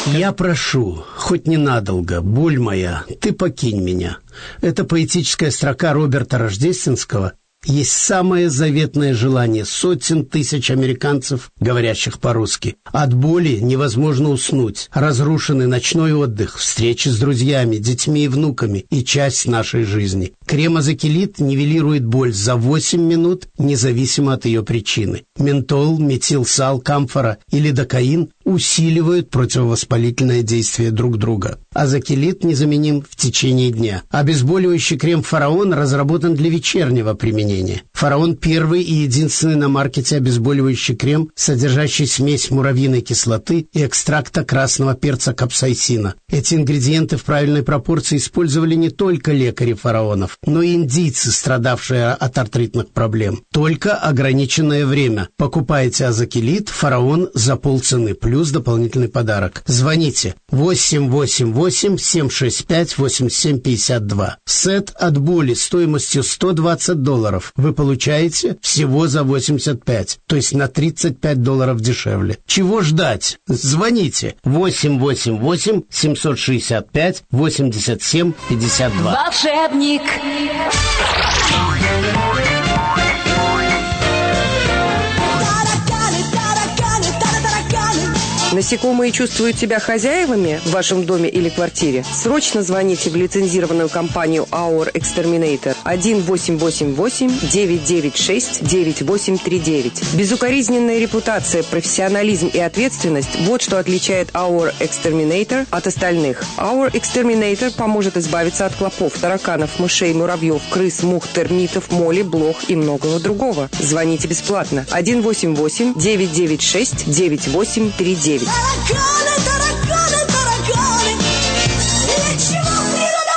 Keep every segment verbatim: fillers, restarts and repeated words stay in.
Я прошу, хоть ненадолго, боль моя, ты покинь меня. Это поэтическая строка Роберта Рождественского есть самое заветное желание сотен тысяч американцев, говорящих по-русски. От боли невозможно уснуть. Разрушенный ночной отдых, встречи с друзьями, детьми и внуками и часть нашей жизни. Крем-азокилит нивелирует боль за восемь минут, независимо от ее причины. Ментол, метилсал, камфора или докаин усиливают противовоспалительное действие друг друга. Азокилит незаменим в течение дня. Обезболивающий крем «Фараон» разработан для вечернего применения. «Фараон» — первый и единственный на маркете обезболивающий крем, содержащий смесь муравьиной кислоты и экстракта красного перца капсаицина. Эти ингредиенты в правильной пропорции использовали не только лекари фараонов, но и индийцы, страдавшие от артритных проблем. Только ограниченное время. Покупайте азокилит «Фараон» за полцены, плюс дополнительный подарок. Звоните восемь восемь восемь семь шесть пять восемь семь пять два. Сет от боли стоимостью сто двадцать долларов вы получаете всего за восемьдесят пять, то есть на тридцать пять долларов дешевле. Чего ждать? Звоните восемь восемь восемь семь шесть пять восемь семь пять два. Волшебник. Насекомые чувствуют себя хозяевами в вашем доме или квартире? Срочно звоните в лицензированную компанию Our Exterminator один восемь восемь восемь девять девять шесть девять восемь три девять. Безукоризненная репутация, профессионализм и ответственность – вот что отличает Our Exterminator от остальных. Our Exterminator поможет избавиться от клопов, тараканов, мышей, муравьев, крыс, мух, термитов, моли, блох и многого другого. Звоните бесплатно один восемь восемь девять девять шесть девять восемь три девять. Тараканы, тараканы, тараканы, для чего природа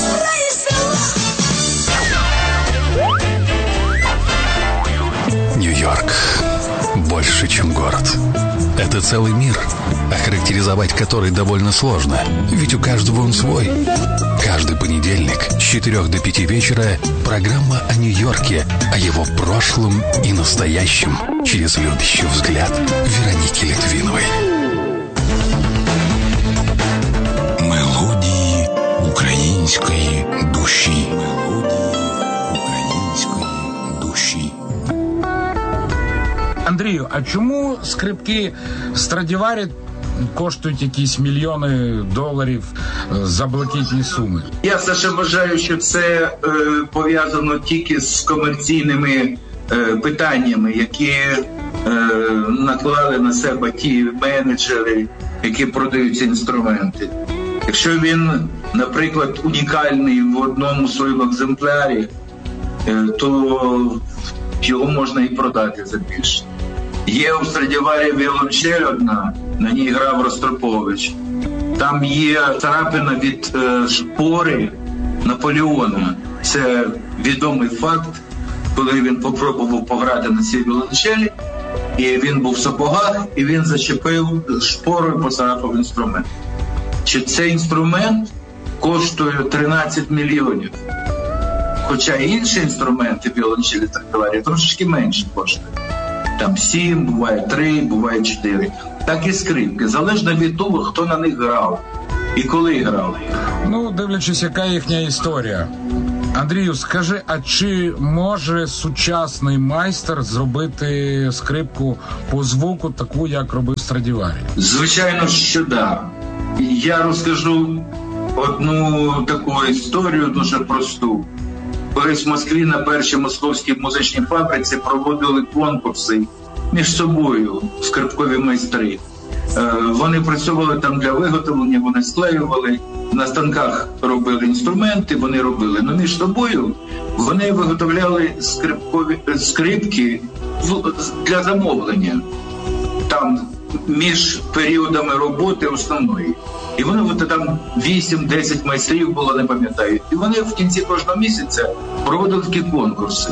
вас произвела? Нью-Йорк больше, чем город. Это целый мир, охарактеризовать который довольно сложно, ведь у каждого он свой. Каждый понедельник с четырех до пяти вечера программа о Нью-Йорке, о его прошлом и настоящем через любящий взгляд Вероники Литвиновой. Мелодии украинской души. Мелодии украинской души. Андрію, а чому скрипки Страдіварі коштують якісь мільйони доларів за блакитні суми? Я все ще вважаю, що це е, пов'язано тільки з комерційними е, питаннями, які е, наклали на себе ті менеджери, які продають ці інструменти. Якщо він, наприклад, унікальний в одному своєму екземплярі, е, то його можна і продати за більше. Є у Страдіварі віолончель одна, на ній грав Ростропович. Там є царапина від е, шпори Наполеона. Це відомий факт, коли він попробував пограти на цій віолончелі, і він був в сапогах, і він зачепив шпорою, поцарапав інструмент. Чи цей інструмент коштує тринадцять мільйонів? Хоча інші інструменти віолончелі Страдіварі трошечки менше коштують. Там сім, буває три, буває чотири. Так і скрипки. Залежно від того, хто на них грав і коли грав. Ну, дивлячись, яка їхня історія. Андрію, скажи, а чи може сучасний майстер зробити скрипку по звуку таку, як робив Страдіварі? Звичайно, що да. Я розкажу одну таку історію дуже просту. Колись в Москві на першій московській музичній фабриці проводили конкурси між собою, скрипкові майстри. Вони працювали там для виготовлення, вони склеювали, на станках робили інструменти, вони робили. Но між собою вони виготовляли скрипкові, скрипки для замовлення. Там між періодами роботи основної. І вони от, там вісім-десять майстрів було, не пам'ятаю. І вони в кінці кожного місяця проводили такі конкурси.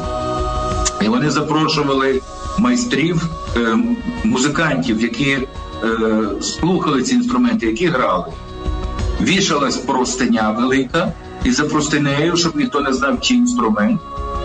І вони запрошували майстрів, е, музикантів, які е, слухали ці інструменти, які грали. Вішалась простиня велика, і за простинею, щоб ніхто не знав, чий інструмент,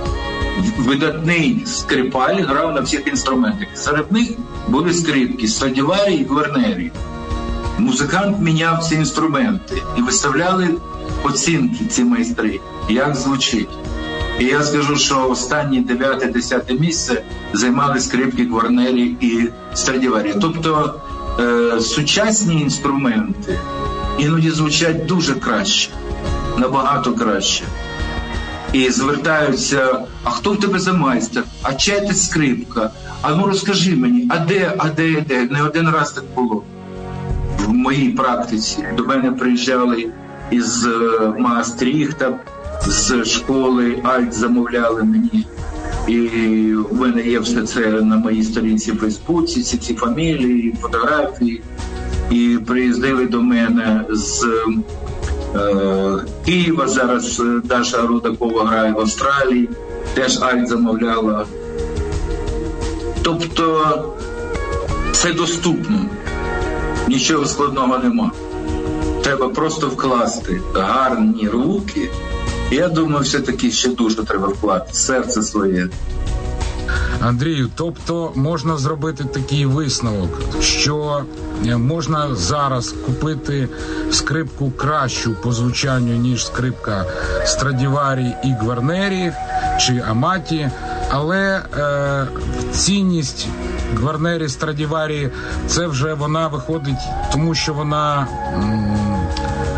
видатний скрипаль грав на всіх інструментах. Серед них були скрипки Страдіварі і Гвернері. Музикант міняв ці інструменти і виставляли оцінки ці майстри, як звучить. І я скажу, що останні дев'яте-десяте місце займали скрипки Гварнері і Страдіварі. Тобто е, сучасні інструменти іноді звучать дуже краще, набагато краще. І звертаються, а хто в тебе за майстер? А чия ти скрипка? А ну розкажи мені, а де, а де, де? Не один раз так було. В моїй практиці до мене приїжджали із Маастріхта, з школи, альт замовляли мені. І в мене є все це на моїй сторінці в Фейсбуці, всі ці фамілії, фотографії. І приїздили до мене з е, Києва, зараз Даша Рудакова грає в Австралії, теж альт замовляла. Тобто це доступно, нічого складного нема. Треба просто вкласти гарні руки. Я думаю, все-таки ще дуже треба вкласти серце своє. Андрію, тобто можна зробити такий висновок, що можна зараз купити скрипку кращу по звучанню, ніж скрипка Страдіварі і Гварнері чи Аматі, але е, цінність Гварнері, Страдіварі, це вже вона виходить, тому що вона м,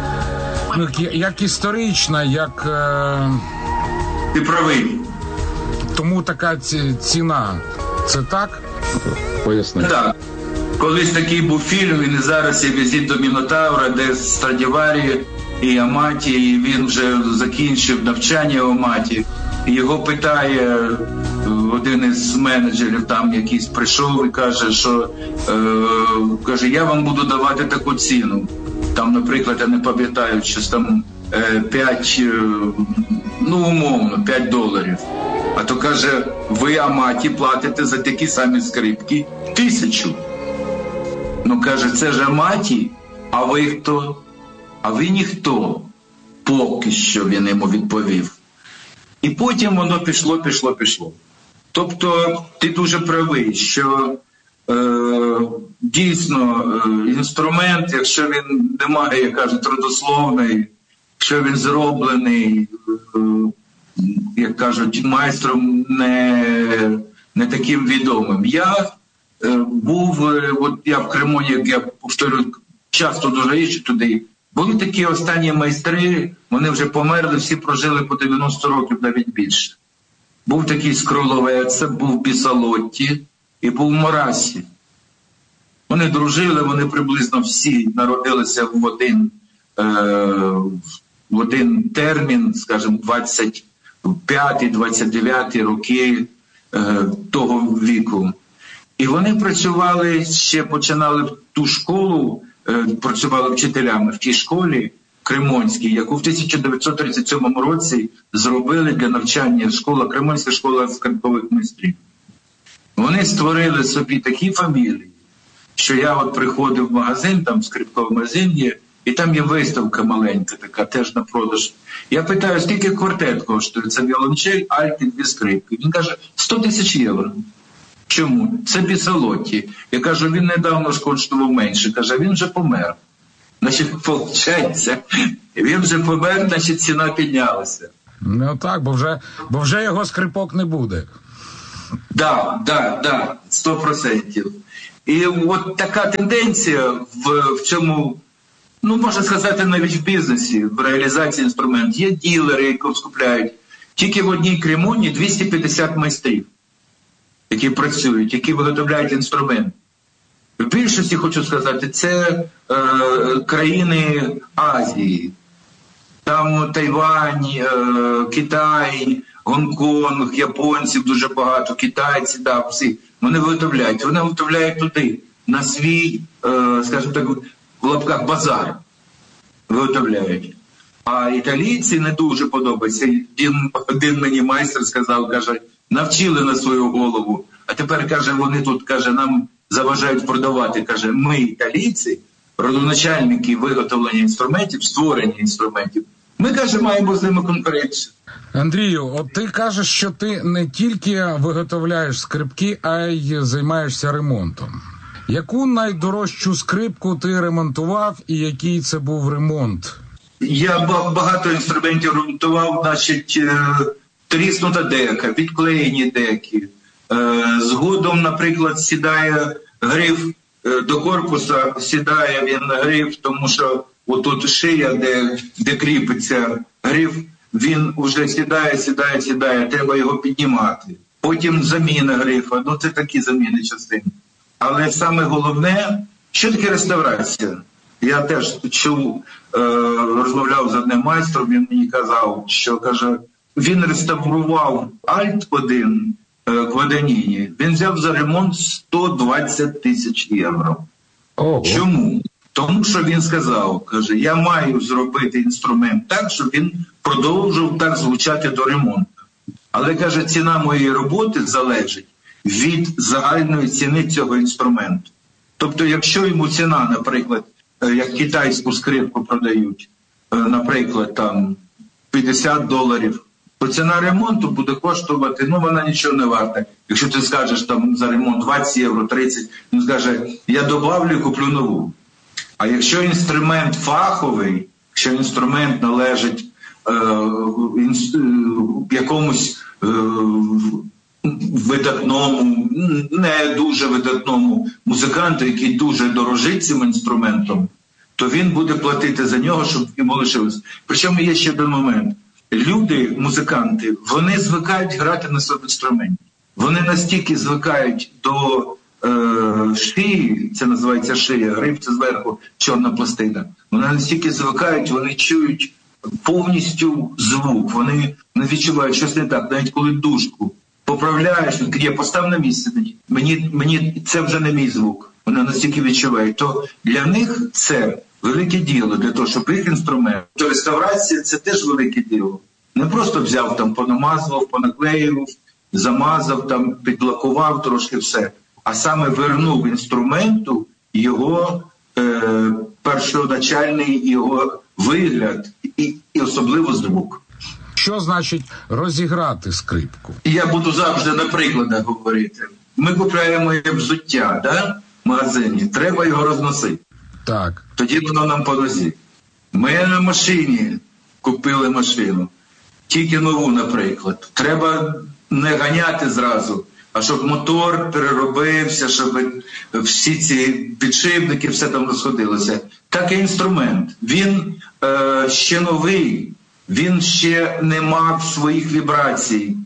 ну, як історична, як... Е, Ти правий. Тому така ціна. Це так? Поясни. Так. Колись такий був фільм, він і зараз є «Візит до Мінотавра», де Страдіварі і Аматі, і він вже закінчив навчання в Аматі. І його питає один із менеджерів, там якийсь прийшов і каже, що е, каже, я вам буду давати таку ціну. Там, наприклад, я не пам'ятаю, щось там е, п'ять, е, ну умовно, п'ять доларів. А то каже, ви Аматі платите за такі самі скрипки тисячу. Ну, каже, це ж Аматі, а ви хто? А ви ніхто. Поки що, він йому відповів. І потім воно пішло, пішло, пішло. Тобто, ти дуже правий, що е, дійсно е, інструмент, якщо він не має, як кажуть, родословний, якщо він зроблений, е, як кажуть, майстром не, не таким відомим. Я е, був, от я в Криму, як я повторюю, часто дуже їжджу туди. Були такі останні майстри, вони вже померли, всі прожили по дев'яносто років, навіть більше. Був такий Скроловець, був Бісалотті і був Морасі. Вони дружили, вони приблизно всі народилися в один, е, в один термін, скажімо, двадцять п'ятий двадцять дев'ятий роки е, того віку. І вони працювали, ще починали в ту школу, е, працювали вчителями в тій школі Кремонській, яку в тисяча дев'ятсот тридцять сьомому році зробили для навчання школа, Кремонська школа скрипкових майстрів. Вони створили собі такі фамілії, що я от приходив в магазин, там скрипковий магазин є, і там є виставка маленька така, теж на продаж. Я питаю, скільки квартет коштує? Це віолончель, альт і дві скрипки. Він каже, сто тисяч євро. Чому? Це Бісалотті. Я кажу, він недавно ж коштував менше. Каже, він вже помер. Значить, виходить, він вже помер, значить ціна піднялася. Ну так, бо вже, бо вже його скрипок не буде. Так, так, так, сто відсотків. І от така тенденція в, в цьому, ну, можна сказати, навіть в бізнесі, в реалізації інструментів. Є ділери, які скупляють. Тільки в одній Кремоні двісті п'ятдесят майстрів, які працюють, які виготовляють інструмент. В більшості, хочу сказати, це е, країни Азії. Там Тайвань, е, Китай, Гонконг, японців дуже багато, китайці, да, всі. Вони виготовляють. Вони виготовляють туди, на свій, е, скажімо так, в лапках базар виготовляють. А італійці не дуже подобається. Один, один мені майстер сказав, каже, навчили на свою голову. А тепер, каже, вони тут, каже, нам заважають продавати. Каже, ми, італійці, родоначальники виготовлення інструментів, створення інструментів. Ми, каже, маємо з ними конкуренцію. Андрію, от ти кажеш, що ти не тільки виготовляєш скрипки, а й займаєшся ремонтом. Яку найдорожчу скрипку ти ремонтував і який це був ремонт? Я багато інструментів ремонтував, значить, тріснута дека, відклеєні деки. Згодом, наприклад, сідає гриф до корпуса, сідає він на гриф, тому що отут шия, де, де кріпиться гриф, він вже сідає, сідає, сідає, треба його піднімати. Потім заміна грифа, ну це такі заміни частини. Але саме головне, що таке реставрація? Я теж чув, е, розмовляв з одним майстром, він мені казав, що, каже, він реставрував Альт один е, Гваданіні, він взяв за ремонт сто двадцять тисяч євро. Ого. Чому? Тому що він сказав, каже, я маю зробити інструмент так, щоб він продовжував так звучати до ремонту. Але, каже, ціна моєї роботи залежить від загальної ціни цього інструменту. Тобто, якщо йому ціна, наприклад, як китайську скрипку продають, наприклад, там п'ятдесят доларів, то ціна ремонту буде коштувати, ну вона нічого не варта. Якщо ти скажеш там за ремонт двадцять євро, тридцять, він скаже, я добавлю і куплю нову. А якщо інструмент фаховий, якщо інструмент належить е, інс, е, якомусь е, видатному, не дуже видатному музиканту, який дуже дорожить цим інструментом, то він буде платити за нього, щоб йому лишилось. Причому є ще один момент. Люди, музиканти, вони звикають грати на своєму інструменті. Вони настільки звикають до е, шиї, це називається шия, гриф це зверху чорна пластина. Вони настільки звикають, вони чують повністю звук, вони не відчувають щось не так, навіть коли дужку поправляєш, він каже, постав на місце, мені, мені це вже не мій звук, вони настільки відчувають. То для них це велике діло, для того, щоб їх інструмент. То реставрація – це теж велике діло. Не просто взяв, там, понамазував, понаклеював, замазав, там, підлакував трошки все, а саме вернув інструменту його е, першоначальний його вигляд і, і особливо звук. Що значить розіграти скрипку? Я буду завжди на прикладах говорити. Ми купуємо взуття, да, в магазині, треба його розносити. Так. Тоді воно нам по нозі. Ми на машині купили машину, тільки нову, наприклад. Треба не ганяти зразу, а щоб мотор переробився, щоб всі ці підшипники, все там розходилося. Так і інструмент. Він е, ще новий, він ще не мав своїх вібрацій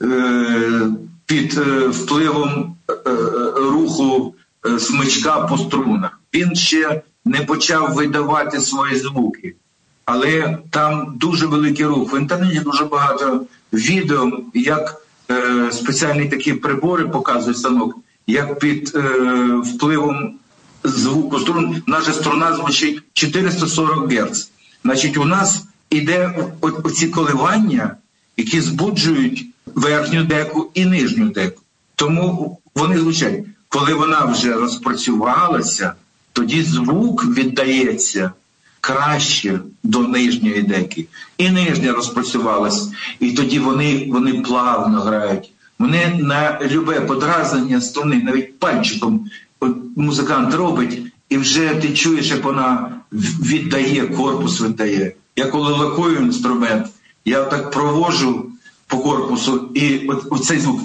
е, під е, впливом е, руху е, смичка по струнах. Він ще не почав видавати свої звуки. Але там дуже великий рух. В інтернеті дуже багато відео, як е, спеціальні такі прибори показують станок, як під е, впливом звуку струн, наша струна звучить чотириста сорок герц. Значить, у нас іде оці коливання, які збуджують верхню деку і нижню деку. Тому вони звучать. Коли вона вже розпрацювалася, тоді звук віддається краще до нижньої деки. І нижня розпрацювалась. І тоді вони, вони плавно грають. Вони на любе подразнення струни, навіть пальчиком музикант робить, і вже ти чуєш, як вона віддає, корпус віддає. Я коли лакую інструмент, я так провожу по корпусу, і оцей звук,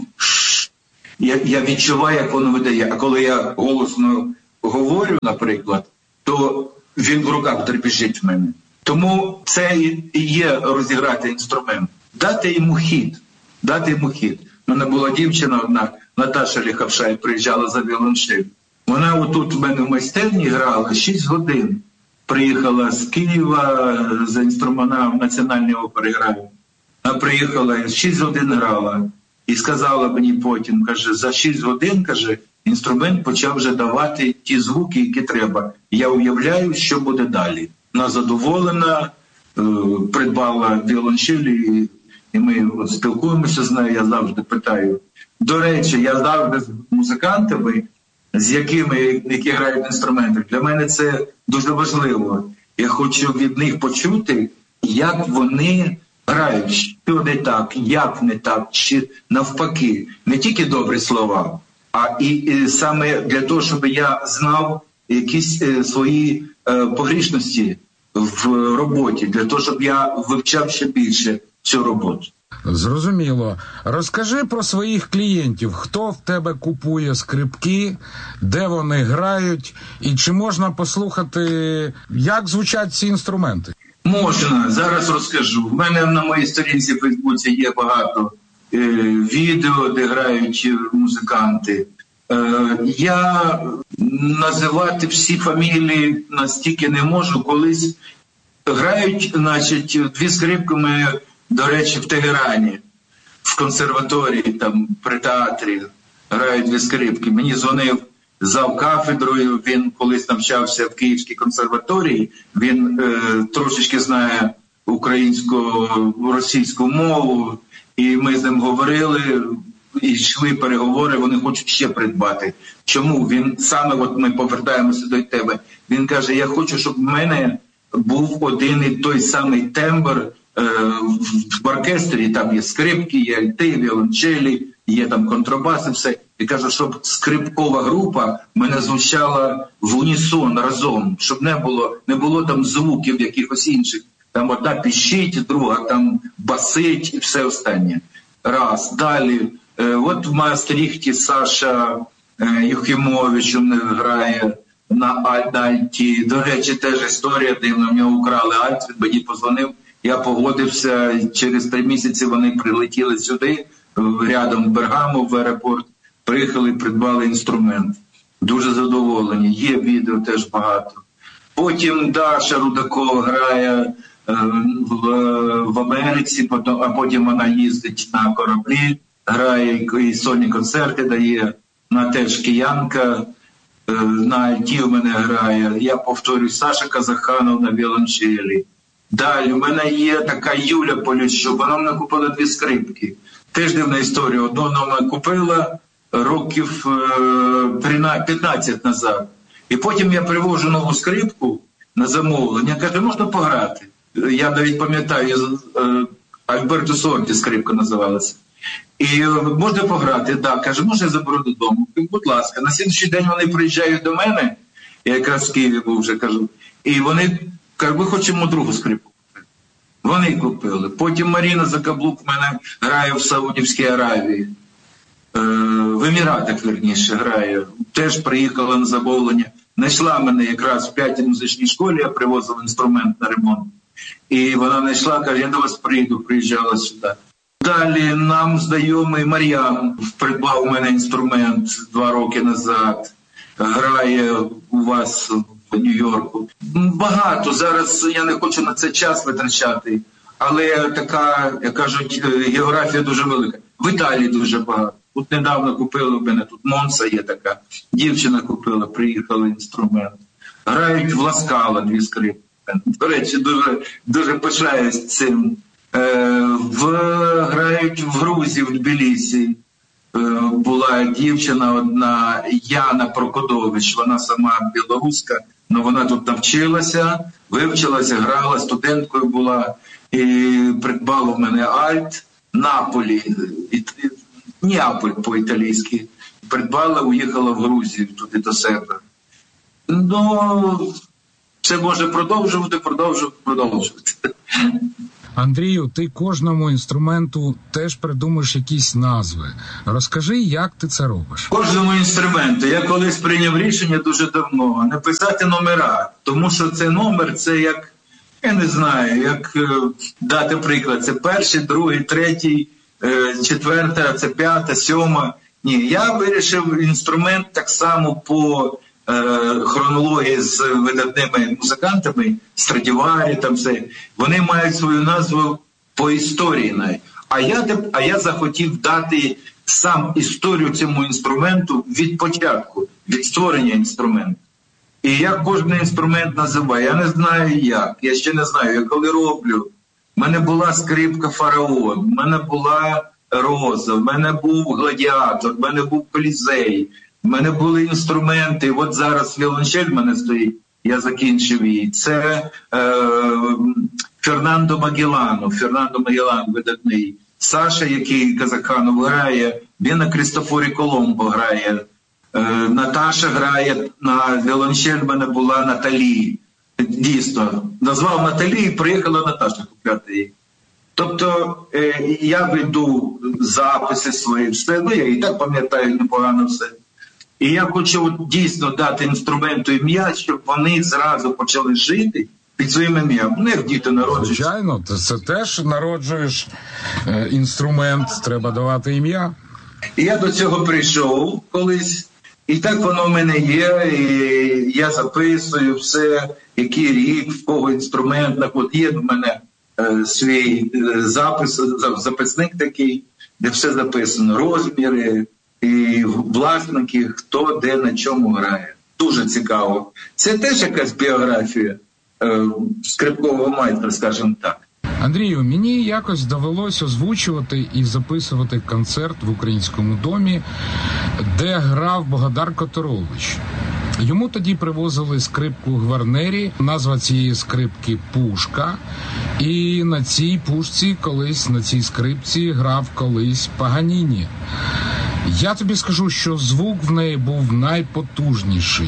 я, я відчуваю, як воно видає. А коли я голосно говорю, наприклад, то він в руках трепещить в мене. Тому це і є розіграти інструмент. Дати йому хід. Дати йому хід. У мене була дівчина одна, Наташа Ліхавшай, приїжджала за віолончель. Вона отут в мене в майстерні грала шість годин. Приїхала з Києва, за інструмента в Національній опері граю. Вона приїхала, шість годин грала. І сказала мені потім, каже, за шість годин, каже, інструмент почав вже давати ті звуки, які треба. Я уявляю, що буде далі. Вона задоволена, придбала віолончель, і, і ми от спілкуємося з нею, я завжди питаю. До речі, я завжди з музикантами, з якими, які грають інструменти, для мене це дуже важливо. Я хочу від них почути, як вони грають, що не так, як не так, чи навпаки. Не тільки добрі слова, а і, і саме для того, щоб я знав якісь е, свої е, погрішності в роботі, для того, щоб я вивчав ще більше цю роботу. Зрозуміло. Розкажи про своїх клієнтів. Хто в тебе купує скрипки, де вони грають, і чи можна послухати, як звучать ці інструменти? Можна, зараз розкажу. В мене на моїй сторінці в Фейсбуці є багато е, відео, де грають музиканти. Е, я називати всі фамілії настільки не можу. Колись грають, значить, дві скрипки ми, до речі, в Тегерані, в консерваторії, там, при театрі грають дві скрипки. Мені дзвонив зав кафедрою, він колись навчався в Київській консерваторії, він е, трошечки знає українську, російську мову, і ми з ним говорили, і йшли переговори, вони хочуть ще придбати. Чому? Він саме, от ми повертаємося до тебе, він каже, я хочу, щоб в мене був один і той самий тембр е, в оркестрі, там є скрипки, є альти, віолончелі, є там контрабас і все. І каже, щоб скрипкова група мене звучала в унісон разом, щоб не було, не було там звуків якихось інших. Там одна піщить, друга там басить і все останнє. Раз. Далі. Е, от в Маастріхті Саша е, Юхімович грає на альті. До речі, теж історія дивна. В нього украли альт, він мені позвонив. Я погодився. Через три місяці вони прилетіли сюди, рядом в Бергамо, в аеропорт. Приїхали, придбали інструмент. Дуже задоволені. Є відео теж багато. Потім Даша Рудакова грає е, в, в Америці, потім, а потім вона їздить на кораблі, грає і сольні концерти дає. Вона теж киянка, е, на альті в мене грає. Я повторюю, Саша Казаханов на віолончелі. Далі в мене є така Юля Поліщук, вона мене купила дві скрипки. Теж дивна історія. Одну вона купила років п'ятнадцять назад. І потім я привожу нову скрипку на замовлення. Каже, можна пограти? Я навіть пам'ятаю, Альберто Сорді скрипка називалася. І можна пограти? Так, каже, може я заберу додому? Будь ласка. На слідчий день вони приїжджають до мене, я якраз в Києві був вже, кажу, і вони кажуть, ми хочемо другу скрипку. Вони купили. Потім Маріна Закаблук в мене грає в Саудівській Аравії. В Еміратах, верніше, грає. Теж приїхала на замовлення. Знайшла мене якраз в п'ятій музичній школі, я привозив інструмент на ремонт. І вона знайшла, каже, я до вас прийду, приїжджала сюди. Далі нам знайомий Мар'ян придбав у мене інструмент два роки назад. Грає у вас в Нью-Йорку. Багато. Зараз я не хочу на це час витрачати. Але така, як кажуть, географія дуже велика. В Італії дуже багато. Тут недавно купили, в мене тут Монса є така. Дівчина купила, приїхала інструмент. Грають в Ласкала дві скрипки. До речі, дуже, дуже пишаюсь цим. Е, в, грають в Грузії, в Тбілісі. Е, була дівчина одна, Яна Прокодович, вона сама білоруська, але вона тут навчилася, вивчилася, грала, студенткою була. І придбала в мене альт, Наполі, Неаполь по-італійськи. Придбала, уїхала в Грузію туди до себе. Ну, це може продовжувати, продовжувати, продовжувати. Андрію, ти кожному інструменту теж придумаєш якісь назви. Розкажи, як ти це робиш? Кожному інструменту. Я колись прийняв рішення дуже давно написати номера, тому що це номер, це як, я не знаю, як дати приклад. Це перший, другий, третій, четверта, це п'ята, сьома. Ні, я вирішив інструмент так само по е, хронології з видатними музикантами, Страдіварі, там все. Вони мають свою назву по історії навіть. А я, а я захотів дати сам історію цьому інструменту від початку, від створення інструменту. І я кожен інструмент називаю. Я не знаю як, я ще не знаю, я коли роблю. В мене була скрипка «Фараон», в мене була «Роза», в мене був «Гладіатор», в мене був «Колізей», в мене були інструменти. От зараз віолончель в мене стоїть, я закінчив її. Це е, Фернандо Магеллано, Фернандо Магеллан видатний. Саша, який Казаканов грає, він на Крістофорі Коломбо грає. Е, Наташа грає на віолончель, в мене була Наталі. Дійсно, назвав Наталі і приїхала Наташа купляти її. Тобто е, я веду записи свої, все, ну я і так пам'ятаю непогано все. І я хочу от, дійсно дати інструменту ім'я, щоб вони зразу почали жити під своїм ім'ям. Не як діти народжують. Звичайно, це теж народжуєш е, інструмент, треба давати ім'я. І я до цього прийшов колись, і так воно в мене є, і я записую все, який рік, в кого інструмент. От є в мене е, свій е, запис, записник такий, де все записано, розміри, і власники, хто де на чому грає. Дуже цікаво. Це теж якась біографія е, скрипкового майстра, скажімо так. Андрію, мені якось довелось озвучувати і записувати концерт в Українському домі, де грав Богдар Которович. Йому тоді привозили скрипку Гварнері, назва цієї скрипки «Пушка». І на цій пушці колись, на цій скрипці грав колись Паганіні. Я тобі скажу, що звук в неї був найпотужніший.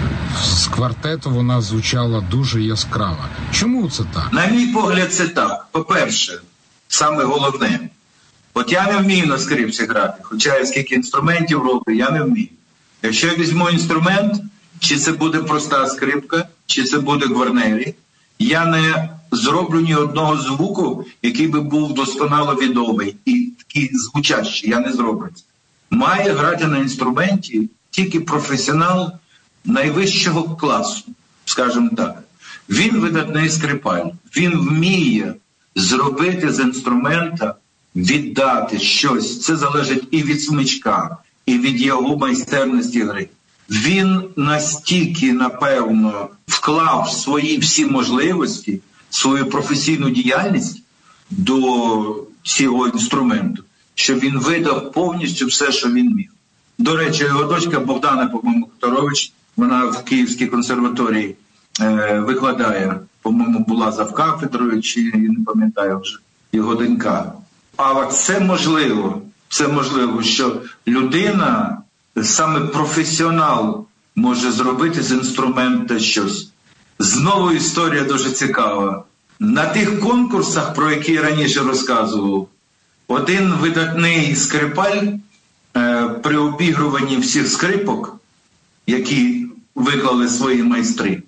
З квартету вона звучала дуже яскраво. Чому це так? На мій погляд, це так. По-перше, саме головне. От я не вмію на скрипці грати, хоча я скільки інструментів роблю, я не вмію. Якщо я візьму інструмент, чи це буде проста скрипка, чи це буде Гварнері, я не зроблю ні одного звуку, який би був досконало відомий і такий звучащий, я не зроблю це. Має грати на інструменті тільки професіонал найвищого класу, скажімо так. Він видатний скрипаль, він вміє зробити з інструмента, віддати щось. Це залежить і від смичка, і від його майстерності гри. Він настільки, напевно, вклав свої всі можливості, свою професійну діяльність до цього інструменту, що він видав повністю все, що він міг. До речі, його дочка Богдана, по-моєму, Которович, вона в Київській консерваторії е, викладає, по-моєму, була завкафедрою, чи не пам'ятаю вже, його донька. А це можливо, це можливо, що людина, саме професіонал, може зробити з інструмента щось. Знову історія дуже цікава. На тих конкурсах, про які я раніше розказував, один видатний скрипаль е, при обігруванні всіх скрипок, які виклали свої майстри, е,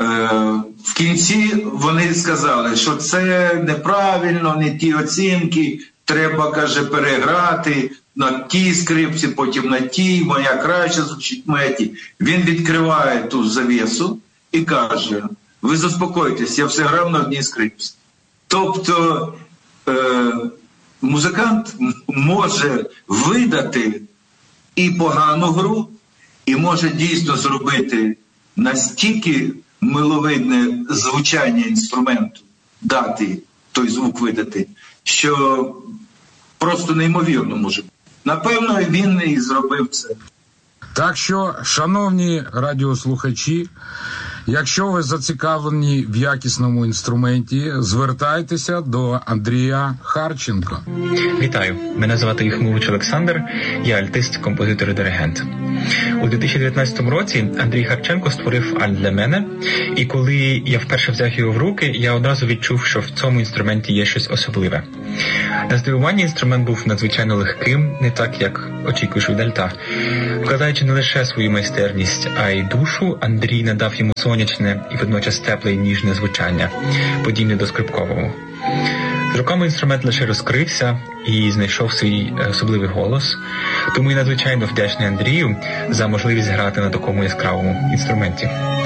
в кінці вони сказали, що це неправильно, не ті оцінки, треба, каже, переграти на тій скрипці, потім на тій, моя краще звучить, моя ті. Він відкриває ту завісу і каже, ви заспокойтесь, я все грав на одній скрипці. Тобто е, музикант може видати і погану гру, і може дійсно зробити настільки миловидне звучання інструменту, дати той звук видати, що просто неймовірно може бути. Напевно, він і зробив це. Так що, шановні радіослухачі, якщо ви зацікавлені в якісному інструменті, звертайтеся до Андрія Харченко. Вітаю, мене звати Юхимович Олександр, я альтист, композитор і диригент. У дві тисячі дев'ятнадцятому році Андрій Харченко створив альт для мене, і коли я вперше взяв його в руки, я одразу відчув, що в цьому інструменті є щось особливе. На здивування інструмент був надзвичайно легким, не так, як очікуєш від альта. Вкладаючи не лише свою майстерність, а й душу, Андрій надав йому сонячне і водночас тепле і ніжне звучання, подібне до скрипкового. З роками інструмент лише розкрився і знайшов свій особливий голос, тому я надзвичайно вдячний Андрію за можливість грати на такому яскравому інструменті.